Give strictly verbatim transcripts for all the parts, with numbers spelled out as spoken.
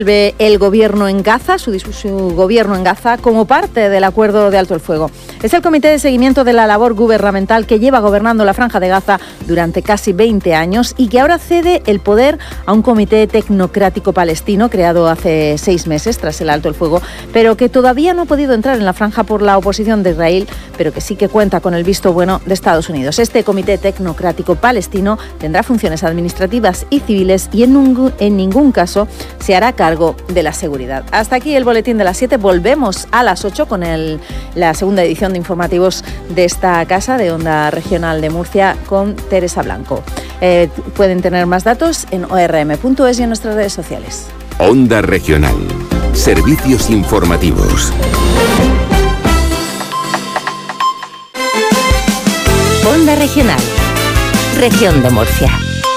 El gobierno en Gaza, su, su gobierno en Gaza, como parte del acuerdo de alto el fuego. Es el comité de seguimiento de la labor gubernamental que lleva gobernando la Franja de Gaza durante casi veinte años y que ahora cede el poder a un comité tecnocrático palestino creado hace seis meses tras el alto el fuego, pero que todavía no ha podido entrar en la franja por la oposición de Israel, pero que sí que cuenta con el visto bueno de Estados Unidos. Este comité tecnocrático palestino tendrá funciones administrativas y civiles y en, un, en ningún caso se hará cargo de la seguridad. Hasta aquí el boletín de las siete. Volvemos a las ocho con el, la segunda edición de informativos de esta casa de Onda Regional de Murcia con Teresa Blanco. Eh, pueden tener más datos en o erre eme punto es y en nuestras redes sociales. Onda Regional. Servicios informativos. Onda Regional. Región de Murcia.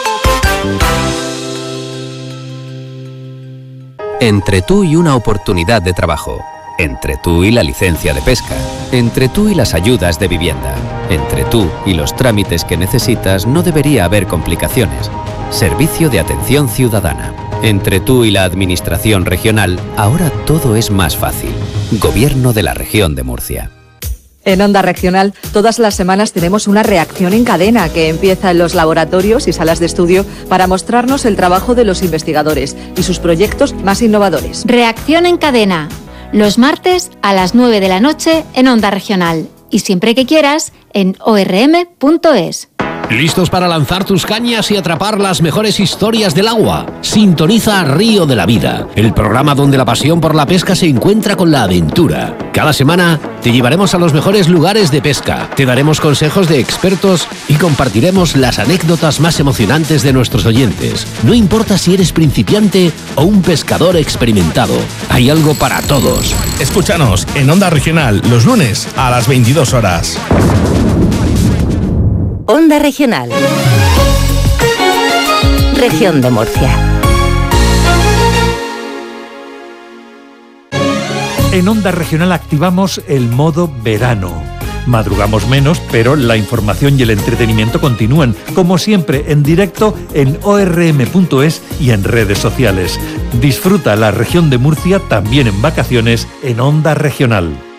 Entre tú y una oportunidad de trabajo. Entre tú y la licencia de pesca. Entre tú y las ayudas de vivienda. Entre tú y los trámites que necesitas no debería haber complicaciones. Servicio de Atención Ciudadana. Entre tú y la Administración Regional, ahora todo es más fácil. Gobierno de la Región de Murcia. En Onda Regional, todas las semanas tenemos una reacción en cadena que empieza en los laboratorios y salas de estudio para mostrarnos el trabajo de los investigadores y sus proyectos más innovadores. Reacción en cadena, los martes a las nueve de la noche en Onda Regional y siempre que quieras en o erre eme punto es. ¿Listos para lanzar tus cañas y atrapar las mejores historias del agua? Sintoniza Río de la Vida, el programa donde la pasión por la pesca se encuentra con la aventura. Cada semana te llevaremos a los mejores lugares de pesca, te daremos consejos de expertos y compartiremos las anécdotas más emocionantes de nuestros oyentes. No importa si eres principiante o un pescador experimentado, hay algo para todos. Escúchanos en Onda Regional los lunes a las veintidós horas. Onda Regional. Región de Murcia. En Onda Regional activamos el modo verano. Madrugamos menos, pero la información y el entretenimiento continúan, como siempre, en directo en o erre eme punto es y en redes sociales. Disfruta la región de Murcia también en vacaciones en Onda Regional.